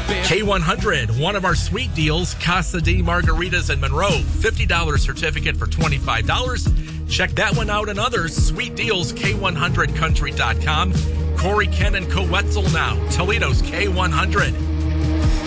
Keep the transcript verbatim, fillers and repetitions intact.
K one hundred, one of our sweet deals, Casa de Margaritas in Monroe, fifty dollars certificate for twenty-five dollars. Check that one out and others. Sweet deals, K one hundred country dot com. Corey, Ken, and Coetzel now. Toledo's K one hundred.